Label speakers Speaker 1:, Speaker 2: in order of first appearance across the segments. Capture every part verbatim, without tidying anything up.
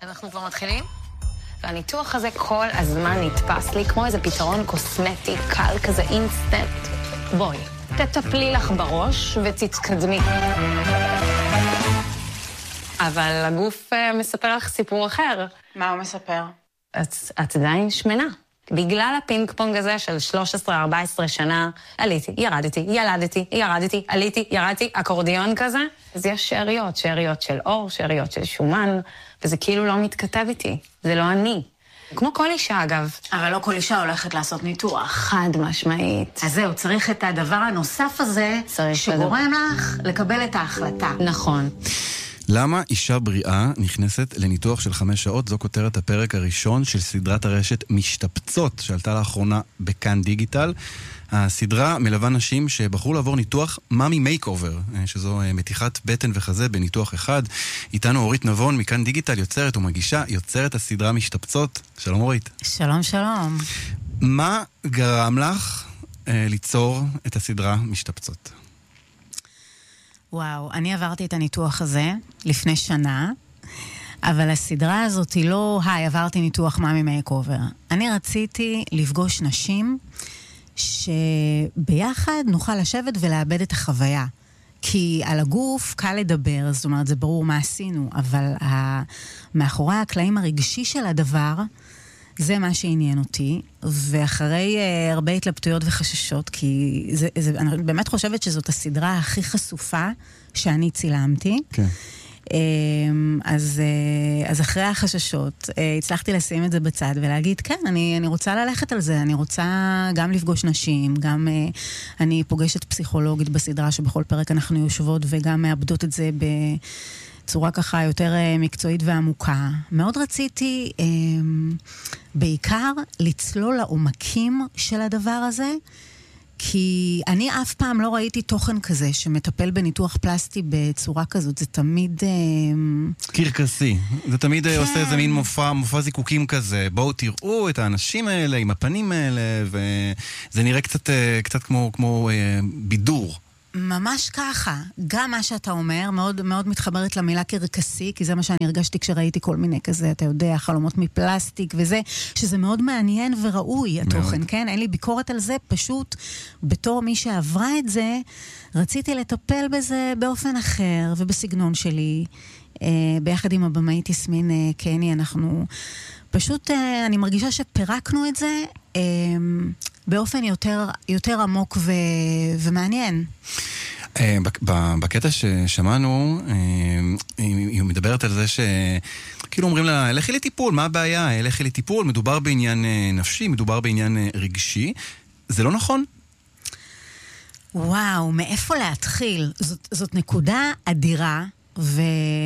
Speaker 1: אנחנו כבר מתחילים, והניתוח הזה כל הזמן נתפס לי כמו איזה פתרון קוסמטי, קל כזה אינסטנט. בואי, תטפלי לך בראש ותתקדמי. אבל הגוף מספר לך סיפור אחר.
Speaker 2: מה הוא מספר?
Speaker 1: את, את עדיין שמנה. בגלל הפינג פונג הזה של שלוש עשרה ארבע עשרה שנה, עליתי, ירדתי, ילדתי, ירדתי, עליתי, ירדתי, אקורדיון כזה. אז יש שאריות, שאריות של אור, שאריות של שומן, וזה כאילו לא מתכתב איתי, זה לא אני. כמו כל אישה אגב.
Speaker 2: אבל לא כל אישה הולכת לעשות ניתוח.
Speaker 1: חד משמעית.
Speaker 2: אז זהו, צריך את הדבר הנוסף הזה, שגורם לך לקבל את ההחלטה.
Speaker 1: נכון.
Speaker 3: למה אישה בריאה נכנסת לניתוח של חמש שעות? זו כותרת הפרק הראשון של סדרת הרשת משתפצות, שעלתה לאחרונה בכאן דיגיטל. הסדרה מלווה נשים שבחרו לעבור ניתוח מאמי מייק אובר, שזו מתיחת בטן וחזה בניתוח אחד. איתנו אורית נבון מכאן דיגיטל, יוצרת ומגישה, יוצרת הסדרה משתפצות. שלום אורית.
Speaker 2: שלום שלום.
Speaker 3: מה גרם לך אה, ליצור את הסדרה משתפצות?
Speaker 2: וואו, אני עברתי את הניתוח הזה לפני שנה, אבל הסדרה הזאת היא לא, היי, עברתי ניתוח מאמי מייק אובר. אני רציתי לפגוש נשים שביחד נוכל לשבת ולאבד את החוויה. כי על הגוף קל לדבר, זאת אומרת, זה ברור מה עשינו, אבל מאחורי הקלעים הרגשי של הדבר, זה מה שעניין אותי, ואחרי uh, הרבה התלבטויות וחששות, כי זה, זה, אני באמת חושבת שזאת הסדרה הכי חשופה שאני צילמתי.
Speaker 3: כן.
Speaker 2: Um, אז, uh, אז אחרי החששות, uh, הצלחתי לשים את זה בצד ולהגיד, כן, אני, אני רוצה ללכת על זה, אני רוצה גם לפגוש נשים, גם uh, אני פוגשת פסיכולוגית בסדרה שבכל פרק אנחנו יושבות וגם מאבדות את זה ב... צורה ככה יותר מקצועית ועמוקה. מאוד רציתי אה, בעיקר לצלול לעומקים של הדבר הזה, כי אני אף פעם לא ראיתי תוכן כזה שמטפל בניתוח פלסטי בצורה כזאת. זה תמיד... אה...
Speaker 3: קרקסי. זה תמיד כן. עושה איזה מין מופע, מופע זיקוקים כזה. בואו תראו את האנשים האלה עם הפנים האלה, וזה נראה קצת, קצת כמו, כמו אה, בידור.
Speaker 2: ממש ככה. גם מה שאתה אומר, מאוד, מאוד מתחברת למילה קרקסי, כי זה מה שאני הרגשתי כשראיתי כל מיני כזה, אתה יודע, חלומות מפלסטיק וזה, שזה מאוד מעניין וראוי, התוכן, מאוד. כן? אין לי ביקורת על זה, פשוט בתור מי שעברה את זה, רציתי לטפל בזה באופן אחר ובסגנון שלי. אה, ביחד עם הבמאית יסמין אה, קני, אנחנו פשוט, אה, אני מרגישה שפרקנו את זה, אה, באופן יותר, יותר עמוק ו... ומעניין.
Speaker 3: בקטע ששמענו, היא מדברת על זה שכאילו אומרים לה, לכי לטיפול, מה הבעיה? לכי לטיפול, מדובר בעניין נפשי, מדובר בעניין רגשי. זה לא נכון?
Speaker 2: וואו, מאיפה להתחיל? זאת, זאת נקודה אדירה. ו...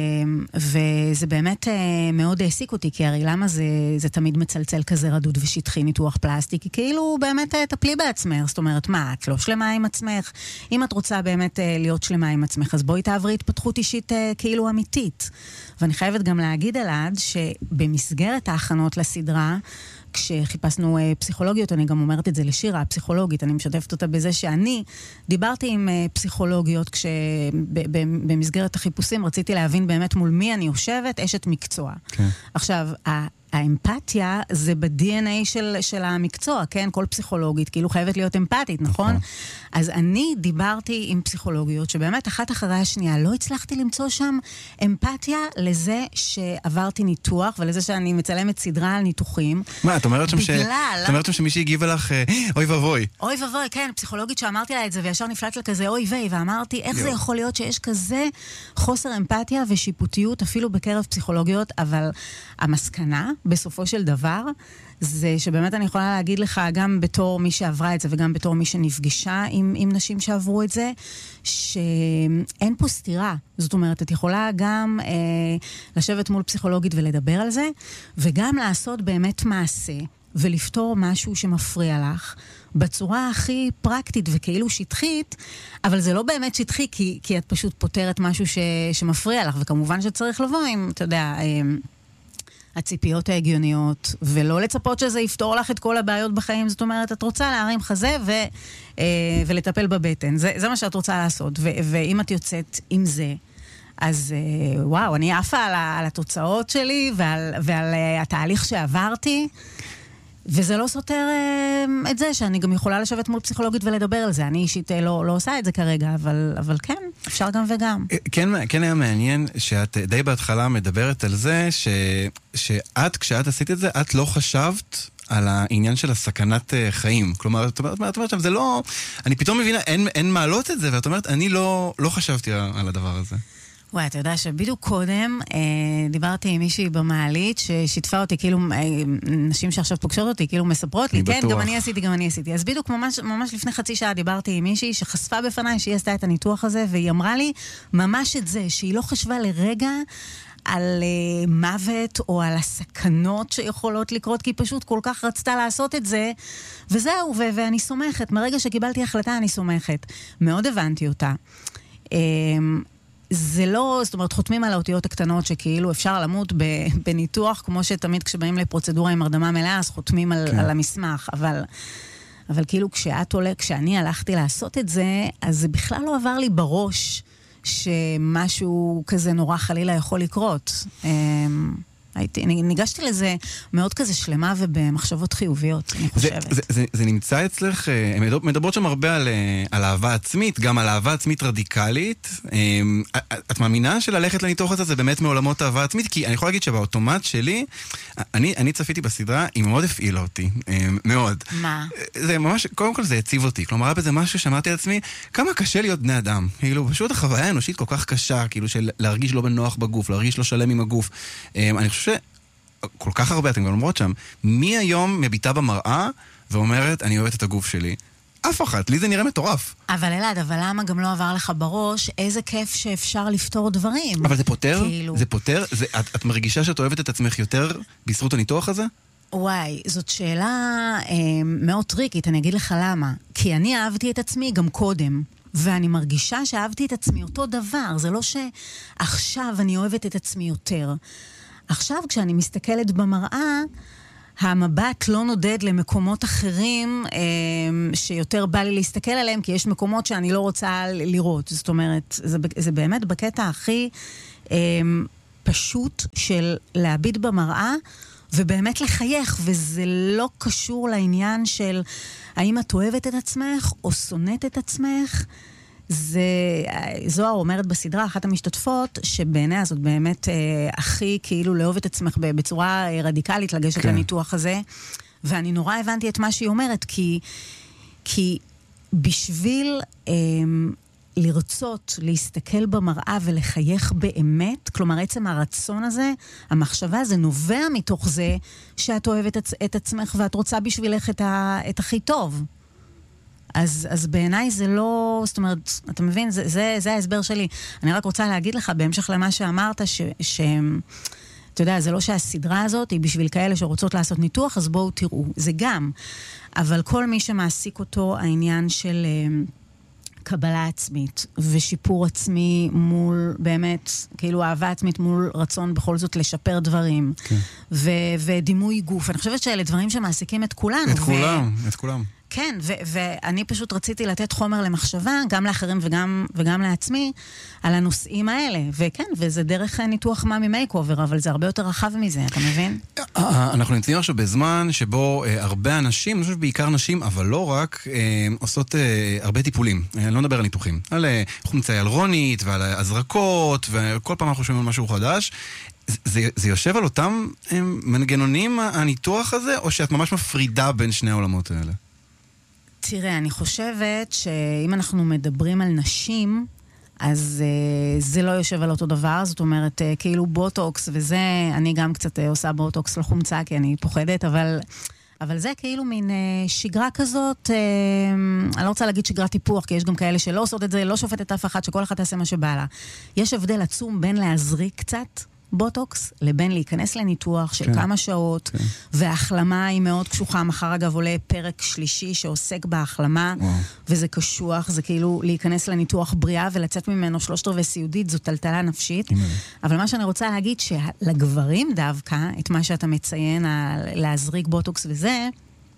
Speaker 2: וזה באמת מאוד העסיק אותי, כי הרי למה זה, זה תמיד מצלצל כזה רדוד ושטחי ניתוח פלסטיק, כי כאילו באמת תפלי בעצמך, זאת אומרת, מה, את לא שלמה עם עצמך? אם את רוצה באמת להיות שלמה עם עצמך, אז בואי תעברי התפתחות אישית כאילו אמיתית. ואני חייבת גם להגיד אלעד, שבמסגרת ההכנות לסדרה, כשחיפשנו אה, פסיכולוגיות, אני גם אומרת את זה לשירה, הפסיכולוגית, אני משתפת אותה בזה שאני דיברתי עם אה, פסיכולוגיות כשבמסגרת החיפושים רציתי להבין באמת מול מי אני יושבת, אשת מקצוע. כן. עכשיו, האמפתיה זה ב-די אן איי של, של המקצוע, כן? כל פסיכולוגית כאילו חייבת להיות אמפתית, נכון? נכון. אז אני דיברתי עם פסיכולוגיות שבאמת אחת אחרי השנייה לא הצלחתי למצוא שם אמפתיה לזה שעברתי ניתוח ולזה שאני מצלמת סדרה על ניתוחים.
Speaker 3: מה, את אומרת שם, ש... את אומרת שם שמישהי הגיבה לך אוי ובוי.
Speaker 2: אוי ובוי, כן, פסיכולוגית שאמרתי לה את זה וישר נפלט לה כזה אוי ואי, ואמרתי איך זה יכול להיות שיש כזה חוסר אמפתיה ושיפוטיות אפילו בקרב פסיכולוגיות, אבל המסקנה בסופו של דבר, זה שבאמת אני יכולה להגיד לך, גם בתור מי שעברה את זה, וגם בתור מי שנפגשה עם, עם נשים שעברו את זה, שאין פה סתירה. זאת אומרת, את יכולה גם אה, לשבת מול פסיכולוגית ולדבר על זה, וגם לעשות באמת מעשה, ולפתור משהו שמפריע לך, בצורה הכי פרקטית וכאילו שטחית, אבל זה לא באמת שטחי, כי, כי את פשוט פותרת משהו ש, שמפריע לך, וכמובן שצריך לבוא עם, אתה יודע... אה, הציפיות ההגיוניות, ולא לצפות שזה יפתור לך את כל הבעיות בחיים. זאת אומרת, את רוצה להרים חזה ו, אה, ולטפל בבטן. זה, זה מה שאת רוצה לעשות. ו, ואם את יוצאת עם זה, אז וואו, אני עפה על, על התוצאות שלי ועל, ועל התהליך שעברתי, וזה לא סותר את זה שאני גם יכולה לשבת מול פסיכולוגית ולדבר על זה. אני אישית לא, לא עושה את זה כרגע, אבל, אבל כן, אפשר גם וגם.
Speaker 3: כן, כן היה מעניין שאת די בהתחלה מדברת על זה, ש, שאת, כשאת עשית את זה, את לא חשבת על העניין של הסכנת חיים. כלומר, את אומרת, את אומרת שם, זה לא... אני פתאום מבינה, אין, אין מעלות את זה, ואת אומרת, אני לא, לא חשבתי על הדבר הזה.
Speaker 2: וואי, אתה יודע שבדיוק קודם אה, דיברתי עם מישהי במעלית ששיתפה אותי, כאילו, אה, נשים שעכשיו פוגשות אותי, כאילו מספרות לי, כן, בטוח. גם אני עשיתי, גם אני עשיתי. אז בדיוק ממש, ממש לפני חצי שעה דיברתי עם מישהי שחשפה בפניי שהיא עשתה את הניתוח הזה, והיא אמרה לי ממש את זה, שהיא לא חשבה לרגע על אה, מוות או על הסכנות שיכולות לקרות, כי היא פשוט כל כך רצתה לעשות את זה, וזהו, ו- ואני סומכת. מרגע שקיבלתי החלטה, אני סומכת. מאוד הבנתי אותה. אה, זה לא, זאת אומרת, חותמים על האותיות הקטנות שכאילו אפשר למות בניתוח, כמו שתמיד כשבאים לפרוצדורה עם הרדמה מלאה, אז חותמים על, כן. על המסמך, אבל, אבל כאילו כשאת עולה, כשאני הלכתי לעשות את זה, אז זה בכלל לא עבר לי בראש שמשהו כזה נורא חלילה יכול לקרות. הייתי, ניגשתי לזה מאוד כזה שלמה ובמחשבות חיוביות, אני חושבת.
Speaker 3: זה, זה, זה, זה נמצא אצלך, מדברות שם הרבה על, על אהבה עצמית, גם על אהבה עצמית רדיקלית. את מאמינה שללכת לניתוח הזה זה באמת מעולמות אהבה עצמית? כי אני יכול להגיד שבאוטומט שלי, אני, אני צפיתי בסדרה, היא מאוד הפעילה אותי, מאוד.
Speaker 2: מה?
Speaker 3: זה ממש, קודם כל זה הציב אותי, כלומר, בזה משהו שמעתי לעצמי, כמה קשה להיות בני אדם. כאילו, פשוט החוויה האנושית כל כך קשה, כאילו, של להרגיש לא בנוח בגוף, להרגיש לא שלם עם הגוף. אני חושב כל כך הרבה, אתם גם אומרות שם, מי היום מביטה במראה ואומרת, אני אוהבת את הגוף שלי? אף אחת, לי זה נראה מטורף.
Speaker 2: אבל אלעד, אבל למה גם לא עבר לך בראש, איזה כיף שאפשר לפתור דברים?
Speaker 3: אבל זה פותר? כאילו... זה פותר? זה, את, את מרגישה שאת אוהבת את עצמך יותר בזכות הניתוח הזה?
Speaker 2: וואי, זאת שאלה אה, מאוד טריקית, אני אגיד לך למה. כי אני אהבתי את עצמי גם קודם. ואני מרגישה שאהבתי את עצמי אותו דבר. זה לא שעכשיו אני אוהבת את עצמי יותר. עכשיו, כשאני מסתכלת במראה, המבט לא נודד למקומות אחרים אה, שיותר בא לי להסתכל עליהם, כי יש מקומות שאני לא רוצה לראות. זאת אומרת, זה, זה באמת בקטע הכי אה, פשוט של להביט במראה, ובאמת לחייך, וזה לא קשור לעניין של האם את אוהבת את עצמך או שונאת את עצמך. זה, זוהר אומרת בסדרה, אחת המשתתפות, שבעיניה זאת באמת אה, הכי כאילו לאהוב את עצמך בצורה רדיקלית לגשת כן. לניתוח הזה, ואני נורא הבנתי את מה שהיא אומרת, כי, כי בשביל אה, לרצות, להסתכל במראה ולחייך באמת, כלומר עצם הרצון הזה, המחשבה זה נובע מתוך זה שאת אוהבת את, את עצמך ואת רוצה בשבילך את, ה, את הכי טוב. אז, אז בעיניי זה לא, זאת אומרת, אתה מבין, זה, זה, זה ההסבר שלי. אני רק רוצה להגיד לך, בהמשך למה שאמרת, ש, ש, אתה יודע, זה לא שהסדרה הזאת היא בשביל כאלה שרוצות לעשות ניתוח, אז בואו תראו, זה גם. אבל כל מי שמעסיק אותו, העניין של קבלה עצמית, ושיפור עצמי מול, באמת, כאילו אהבה עצמית מול רצון בכל זאת לשפר דברים, כן. ו, ודימוי גוף. אני חושבת שאלה דברים שמעסיקים את כולנו.
Speaker 3: את כולם, ו... את כולם.
Speaker 2: כן, ו- ואני פשוט רציתי לתת חומר למחשבה, גם לאחרים וגם, וגם לעצמי, על הנושאים האלה. וכן, וזה דרך ניתוח מאמי מייקובר, אבל זה הרבה יותר רחב מזה, אתה מבין?
Speaker 3: אנחנו נמצאים עכשיו בזמן שבו הרבה אנשים, אני חושב בעיקר נשים, אבל לא רק, עושות הרבה טיפולים. אני לא מדבר על ניתוחים. על חומצה ילרונית ועל הזרקות, וכל פעם אנחנו שומעים על משהו חדש. זה, זה יושב על אותם מנגנונים, הניתוח הזה, או שאת ממש מפרידה בין שני העולמות האלה?
Speaker 2: תראה, אני חושבת שאם אנחנו מדברים על נשים, אז uh, זה לא יושב על אותו דבר, זאת אומרת, uh, כאילו בוטוקס וזה, אני גם קצת uh, עושה בוטוקס לחומצה, כי אני פוחדת, אבל, אבל זה כאילו מין uh, שגרה כזאת, uh, אני לא רוצה להגיד שגרת טיפוח, כי יש גם כאלה שלא עושות את זה, לא שופטת אף אחד, שכל אחד תעשה מה שבא לה. יש הבדל עצום בין להזריק קצת, בוטוקס, לבין להיכנס לניתוח של כן. כמה שעות, כן. וההחלמה היא מאוד קשוחה. מחר אגב עולה פרק שלישי שעוסק בהחלמה, וואו. וזה קשוח, זה כאילו להיכנס לניתוח בריאה ולצאת ממנו שלושת רבעי סיעודית, זו טלטלה נפשית. אימא. אבל מה שאני רוצה להגיד, שלגברים דווקא, את מה שאתה מציין, להזריק בוטוקס וזה,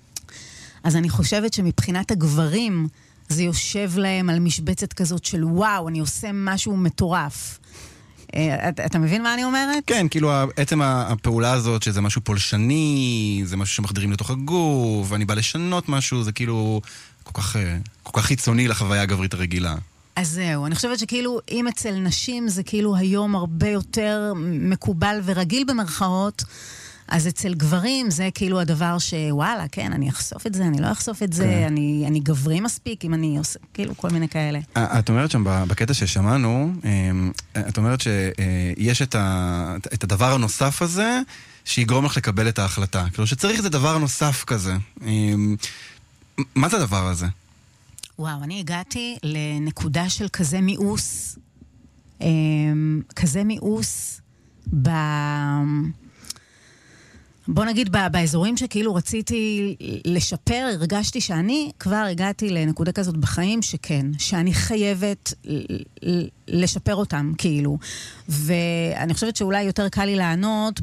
Speaker 2: אז אני חושבת שמבחינת הגברים, זה יושב להם על משבצת כזאת של וואו, אני עושה משהו מטורף. אתה, אתה מבין מה אני אומרת?
Speaker 3: כן, כאילו, עצם הפעולה הזאת, שזה משהו פולשני, זה משהו שמחדירים לתוך הגוף, ואני בא לשנות משהו, זה כאילו כל כך, כל כך חיצוני לחוויה הגברית הרגילה.
Speaker 2: אז זהו, אני חושבת שכאילו, אם אצל נשים זה כאילו היום הרבה יותר מקובל ורגיל במרכאות, אז אצל גברים זה כאילו הדבר שוואלה, כן, אני אחשוף את זה, אני לא אחשוף את זה, כן. אני, אני גברי מספיק, אם אני עושה, כאילו, כל מיני כאלה.
Speaker 3: את אומרת שם, בקטע ששמענו, את אומרת שיש את, ה, את הדבר הנוסף הזה, שיגרום לך לקבל את ההחלטה. כאילו, שצריך את הדבר הנוסף כזה. מה זה הדבר הזה?
Speaker 2: וואו, אני הגעתי לנקודה של כזה מיאוס, כזה מיאוס ב... בוא נגיד, באזורים שכאילו רציתי לשפר, הרגשתי שאני כבר הגעתי לנקודה כזאת בחיים שכן, שאני חייבת לשפר אותם, כאילו. ואני חושבת שאולי יותר קל לי לענות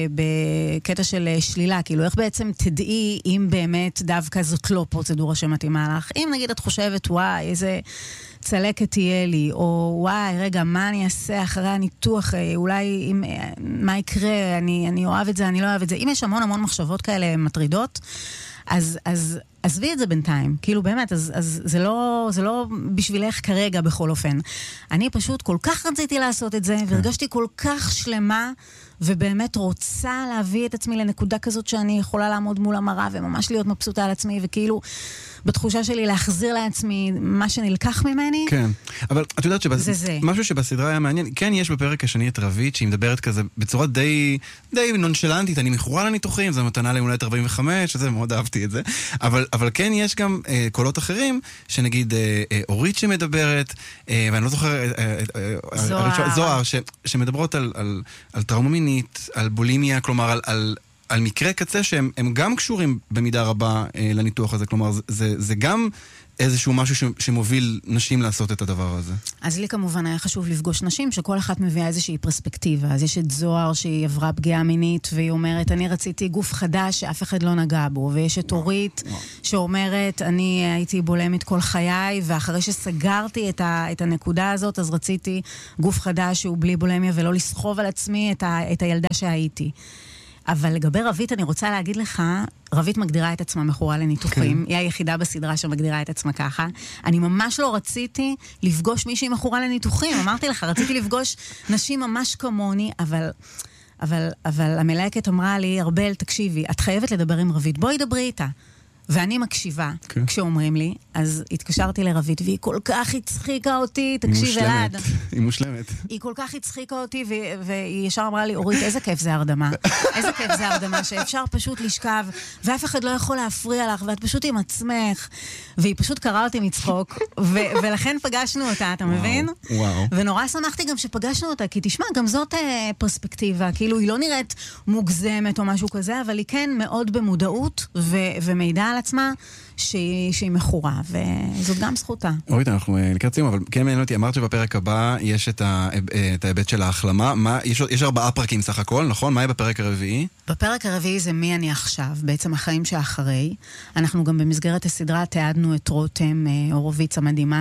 Speaker 2: בקטע של שלילה, כאילו, איך בעצם תדעי אם באמת דווקא זאת לא פרוצדורה שמתאימה לך? אם נגיד את חושבת, וואי, איזה צלקת תהיה לי, או וואי, רגע, מה אני אעשה אחרי הניתוח, אולי, אם, מה יקרה, אני, אני אוהב את זה, אני לא אוהב את זה. אם יש המון המון מחשבות כאלה מטרידות, אז, אז, עזבי את זה בינתיים. כאילו באמת, אז, אז זה לא, זה לא בשבילך כרגע בכל אופן. אני פשוט כל כך רציתי לעשות את זה, והרגשתי כל כך שלמה, ובאמת רוצה להביא את עצמי לנקודה כזאת שאני יכולה לעמוד מול המראה, וממש להיות מבסוטה על עצמי, וכאילו, בתחושה שלי להחזיר לעצמי מה שנלקח ממני.
Speaker 3: כן, אבל את יודעת
Speaker 2: זה זה.
Speaker 3: שמשהו שבסדרה היה מעניין, כן יש בפרק השני את רבית, שהיא מדברת כזה בצורה די, די נונשלנטית, אני מכורה לניתוחים, זה מתנה ליומולדת ארבעים וחמש, שזה מאוד אהבתי את זה, אבל, אבל כן יש גם אה, קולות אחרים, שנגיד אה, אה, אורית שמדברת, אה, ואני לא זוכר, אה, אה,
Speaker 2: זוהר,
Speaker 3: זוהר ש, שמדברות על, על, על טראומה מינית, על בולימיה, כלומר על... על על מקרה קצה שהם הם גם קשורים במידה רבה אה, לניתוח הזה, כלומר זה, זה, זה גם איזשהו משהו ש, שמוביל נשים לעשות את הדבר הזה.
Speaker 2: אז לי כמובן היה חשוב לפגוש נשים שכל אחת מביאה איזושהי פרספקטיבה. אז יש את זוהר שהיא עברה פגיעה מינית והיא אומרת, אני רציתי גוף חדש שאף אחד לא נגע בו. ויש את אורית שאומרת, אני הייתי בולמית כל חיי, ואחרי שסגרתי את, ה, את הנקודה הזאת, אז רציתי גוף חדש שהוא בלי בולמיה ולא לסחוב על עצמי את, ה, את הילדה שהייתי. אבל לגבי רבית, אני רוצה להגיד לך, רבית מגדירה את עצמה מכורה לניתוחים, היא היחידה בסדרה שמגדירה את עצמה ככה. אני ממש לא רציתי לפגוש מישהי מכורה לניתוחים, אמרתי לך, רציתי לפגוש נשים ממש כמוני, אבל, אבל, אבל המלהקת אמרה לי, ארבל, תקשיבי, את חייבת לדבר עם רבית, בואי דברי איתה. ואני מקשיבה, okay. כשאומרים לי, אז התקשרתי לרבית, והיא כל כך הצחיקה אותי, תקשיב אלעד.
Speaker 3: היא מושלמת.
Speaker 2: היא כל כך הצחיקה אותי, ו- והיא ישר אמרה לי, אורית, איזה כיף זה הרדמה. איזה כיף זה הרדמה, שאפשר פשוט לשכב, ואף אחד לא יכול להפריע לך, ואת פשוט עם עצמך. והיא פשוט קראה אותי מצחוק, ו- ולכן פגשנו אותה, אתה וואו, מבין?
Speaker 3: וואו.
Speaker 2: ונורא שמחתי גם שפגשנו אותה, כי תשמע, גם זאת אה, פרספקטיבה, כאילו היא לא נראית מוגזמת או משהו כזה, אבל היא כן מאוד במודעות ו- ומידע על עצמה שהיא, שהיא מכורה, וזאת גם זכותה.
Speaker 3: אורית, אנחנו לקראת סיום, אבל כן מעניין אותי, אמרת שבפרק הבא יש את, ה, את ההיבט של ההחלמה, מה, יש, יש ארבעה פרקים סך הכל, נכון? מה יהיה בפרק הרביעי?
Speaker 2: בפרק הרביעי זה מי אני עכשיו, בעצם החיים שאחרי. אנחנו גם במסגרת הסדרה תיעדנו את רותם הורוביץ המדהימה,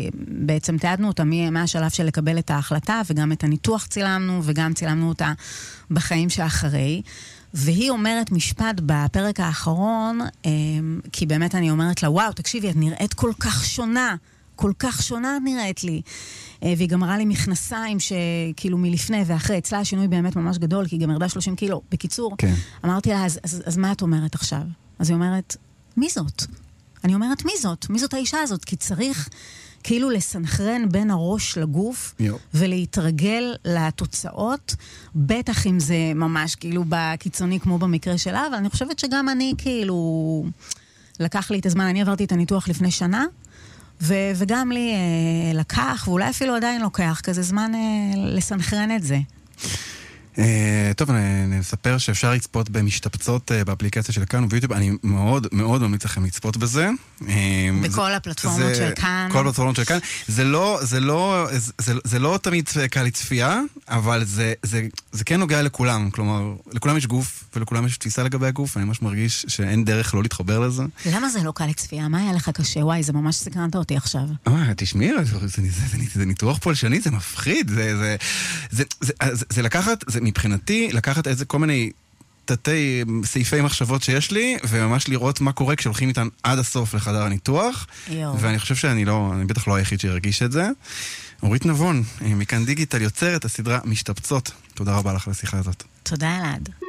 Speaker 2: שבעצם תיעדנו אותה מהשלב של לקבל את ההחלטה, וגם את הניתוח צילמנו, וגם צילמנו אותה בחיים שאחרי. והיא אומרת משפט בפרק האחרון, כי באמת אני אומרת לה, וואו, תקשיבי, את נראית כל כך שונה, כל כך שונה את נראית לי. והיא גם מראה לי מכנסיים שכאילו מלפני ואחרי, אצלה השינוי באמת ממש גדול, כי היא גם ירדה שלושים קילו. בקיצור, כן. אמרתי לה, אז, אז, אז מה את אומרת עכשיו? אז היא אומרת, מי זאת? אני אומרת, מי זאת? מי זאת האישה הזאת? כי צריך כאילו לסנכרן בין הראש לגוף, יו. ולהתרגל לתוצאות, בטח אם זה ממש כאילו בקיצוני כמו במקרה שלה, אבל אני חושבת שגם אני כאילו, לקח לי את הזמן, אני עברתי את הניתוח לפני שנה, ו- וגם לי אה, לקח, ואולי אפילו עדיין לוקח כזה זמן אה, לסנכרן את זה.
Speaker 3: טוב, נספר שאפשר לצפות במשתפצות באפליקציה של כאן וביוטיוב, אני מאוד מאוד ממליץ לכם לצפות בזה.
Speaker 2: בכל הפלטפורמות של כאן.
Speaker 3: כל הפלטפורמות של כאן. זה לא, זה לא, זה, זה לא תמיד קל לצפייה, אבל זה, זה, זה כן נוגע לכולם. כלומר, לכולם יש גוף, ולכולם יש תפיסה לגבי הגוף, אני ממש מרגיש שאין דרך לא להתחבר לזה.
Speaker 2: למה זה לא קל לצפייה? מה היה לך קשה? וואי, זה ממש סקרנת אותי עכשיו.
Speaker 3: אה, תשמעי, זה, זה, זה, זה ניתוח פולשני, זה מפחיד, זה, זה, זה, זה, זה, זה לקחת, זה מבחינתי, לקחת איזה כל מיני תתי סעיפי מחשבות שיש לי, וממש לראות מה קורה כשהולכים איתן עד הסוף לחדר הניתוח. יו. ואני חושב שאני לא, אני בטח לא היחיד שירגיש את זה. אורית נבון, מכאן דיגיטל, יוצרת הסדרה משתפצות. תודה רבה לך על השיחה הזאת.
Speaker 2: תודה אלעד.